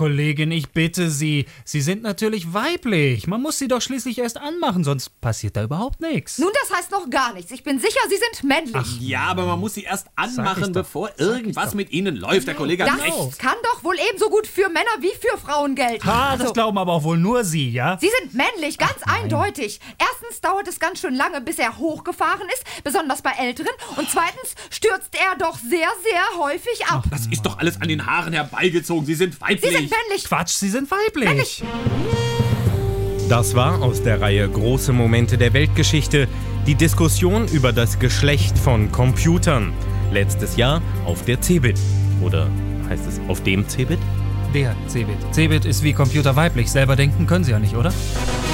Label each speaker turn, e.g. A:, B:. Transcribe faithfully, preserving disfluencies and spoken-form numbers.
A: Kollegin, ich bitte Sie. Sie sind natürlich weiblich. Man muss sie doch schließlich erst anmachen, sonst passiert da überhaupt nichts.
B: Nun, das heißt noch gar nichts. Ich bin sicher, Sie sind männlich.
C: Ach, ja, aber man muss sie erst anmachen, bevor
A: Sag
C: irgendwas mit ihnen läuft. Der Kollege hat
B: das
C: recht.
B: kann doch wohl ebenso gut für Männer wie für Frauen gelten.
A: Ha, das
B: Also,
A: glauben aber auch wohl nur Sie, ja?
B: Sie sind männlich, ganz eindeutig. Erstens dauert es ganz schön lange, bis er hochgefahren ist, besonders bei Älteren. Und zweitens stürzt er doch sehr, sehr häufig ab.
C: Das ist doch alles an den Haaren herbeigezogen. Sie sind weiblich.
B: Sie sind männlich.
A: Quatsch, Sie sind weiblich.
B: Männlich.
D: Das war aus der Reihe Große Momente der Weltgeschichte die Diskussion über das Geschlecht von Computern. Letztes Jahr auf der CeBIT. Oder heißt es auf dem CeBIT?
A: Der CeBIT. CeBIT ist wie Computer weiblich. Selber denken können Sie ja nicht, oder?